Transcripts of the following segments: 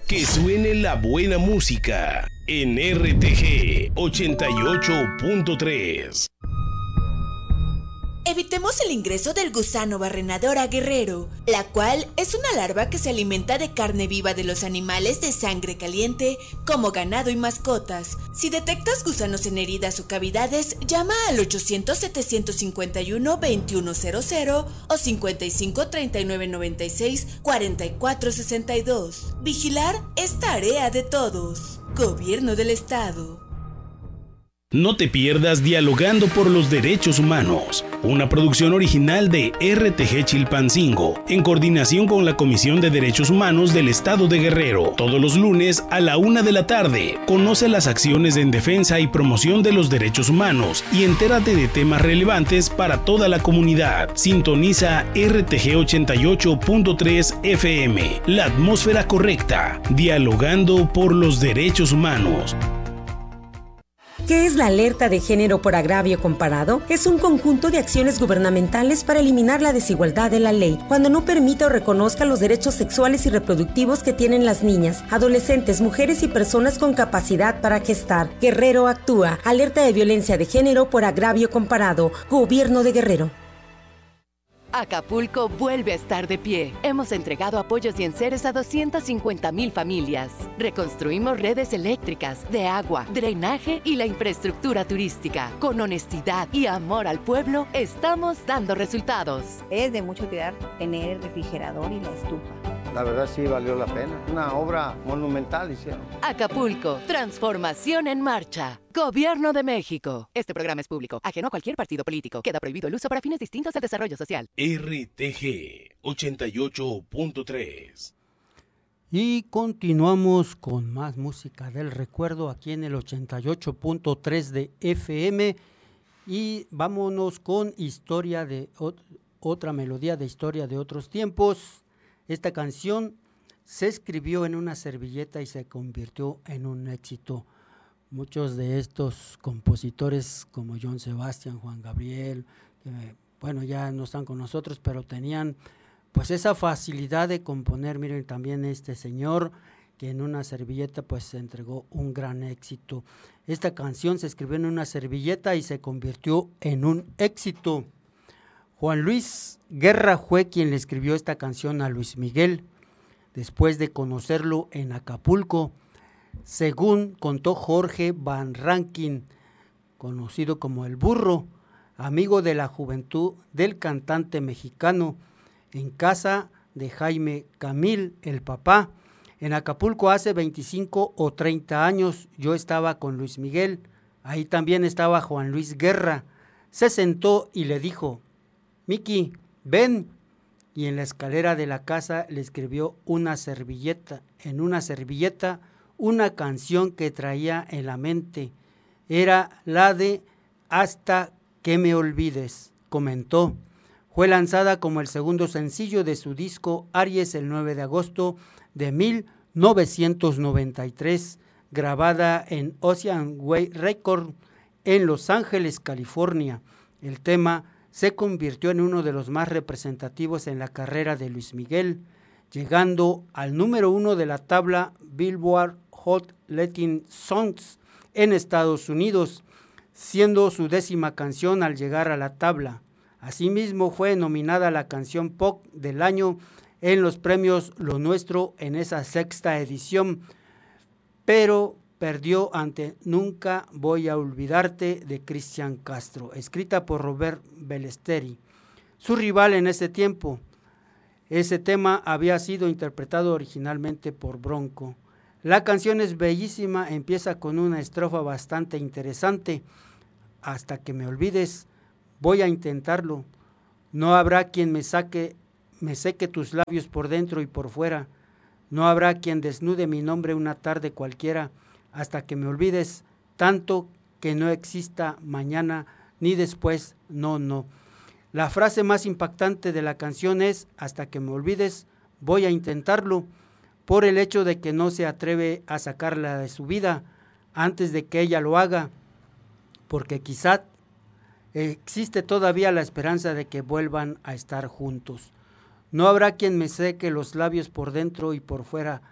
Que suene la buena música en RTG 88.3. Evitemos el ingreso del gusano barrenador a Guerrero, la cual es una larva que se alimenta de carne viva de los animales de sangre caliente, como ganado y mascotas. Si detectas gusanos en heridas o cavidades, llama al 800-751-2100 o 55-3996-4462. Vigilar es tarea de todos. Gobierno del Estado. No te pierdas Dialogando por los Derechos Humanos, una producción original de RTG Chilpancingo, en coordinación con la Comisión de Derechos Humanos del Estado de Guerrero. Todos los lunes a la 1:00 p.m. Conoce las acciones en defensa y promoción de los derechos humanos y entérate de temas relevantes para toda la comunidad. Sintoniza RTG 88.3 FM, la atmósfera correcta. Dialogando por los Derechos Humanos. ¿Qué es la alerta de género por agravio comparado? Es un conjunto de acciones gubernamentales para eliminar la desigualdad de la ley, cuando no permita o reconozca los derechos sexuales y reproductivos que tienen las niñas, adolescentes, mujeres y personas con capacidad para gestar. Guerrero actúa. Alerta de violencia de género por agravio comparado. Gobierno de Guerrero. Acapulco vuelve a estar de pie. Hemos entregado apoyos y enseres a 250,000 familias. Reconstruimos redes eléctricas, de agua, drenaje y la infraestructura turística. Con honestidad y amor al pueblo, estamos dando resultados. Es de mucho cuidar tener el refrigerador y la estufa. La verdad sí valió la pena. Una obra monumental hicieron. Acapulco, transformación en marcha. Gobierno de México. Este programa es público, ajeno a cualquier partido político. Queda prohibido el uso para fines distintos del desarrollo social. RTG 88.3. Y continuamos con más música del recuerdo aquí en el 88.3 de FM. Y vámonos con historia de otra melodía de historia de otros tiempos. Esta canción se escribió en una servilleta y se convirtió en un éxito. Muchos de estos compositores como Johann Sebastian, Juan Gabriel, bueno, ya no están con nosotros, pero tenían pues esa facilidad de componer. Miren, también este señor que en una servilleta pues se entregó un gran éxito. Esta canción se escribió en una servilleta y se convirtió en un éxito. Juan Luis Guerra fue quien le escribió esta canción a Luis Miguel, después de conocerlo en Acapulco, según contó Jorge Van Rankin, conocido como El Burro, amigo de la juventud del cantante mexicano, en casa de Jaime Camil, el papá. En Acapulco hace 25 o 30 años yo estaba con Luis Miguel, ahí también estaba Juan Luis Guerra. Se sentó y le dijo: Miki, ven. Y en la escalera de la casa le escribió en una servilleta, una canción que traía en la mente. Era la de Hasta que me olvides, comentó. Fue lanzada como el segundo sencillo de su disco Aries el 9 de agosto de 1993, grabada en Ocean Way Records en Los Ángeles, California. El tema se convirtió en uno de los más representativos en la carrera de Luis Miguel, llegando al número 1 de la tabla Billboard Hot Latin Songs en Estados Unidos, siendo su 10ª canción al llegar a la tabla. Asimismo fue nominada a la canción pop del año en los premios Lo Nuestro en esa 6ª edición, pero perdió ante Nunca voy a olvidarte de Cristian Castro, escrita por Robert Bellesteri, su rival en ese tiempo. Ese tema había sido interpretado originalmente por Bronco. La canción es bellísima, empieza con una estrofa bastante interesante. Hasta que me olvides, voy a intentarlo. No habrá quien me seque tus labios por dentro y por fuera. No habrá quien desnude mi nombre una tarde cualquiera. Hasta que me olvides, tanto que no exista mañana ni después, no. La frase más impactante de la canción es: hasta que me olvides, voy a intentarlo, por el hecho de que no se atreve a sacarla de su vida antes de que ella lo haga, porque quizá existe todavía la esperanza de que vuelvan a estar juntos. No habrá quien me seque los labios por dentro y por fuera.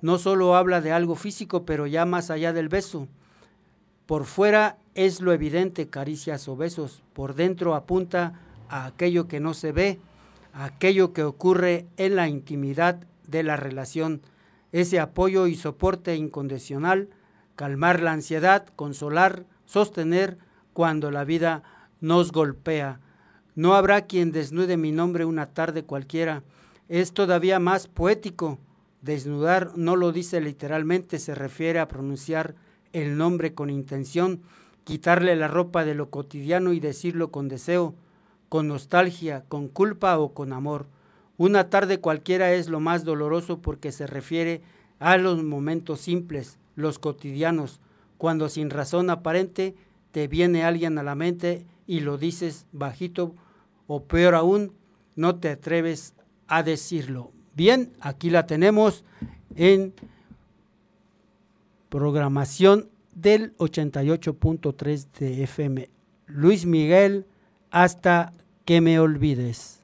no solo habla de algo físico, pero ya más allá del beso. Por fuera es lo evidente, caricias o besos, por dentro apunta a aquello que no se ve, a aquello que ocurre en la intimidad de la relación, ese apoyo y soporte incondicional, calmar la ansiedad, consolar, sostener cuando la vida nos golpea. No habrá quien desnude mi nombre una tarde cualquiera. Es todavía más poético. Desnudar no lo dice literalmente, se refiere a pronunciar el nombre con intención, quitarle la ropa de lo cotidiano y decirlo con deseo, con nostalgia, con culpa o con amor. Una tarde cualquiera es lo más doloroso porque se refiere a los momentos simples, los cotidianos, cuando sin razón aparente te viene alguien a la mente y lo dices bajito o peor aún, no te atreves a decirlo. Bien, aquí la tenemos en programación del 88.3 de FM. Luis Miguel, Hasta que me olvides.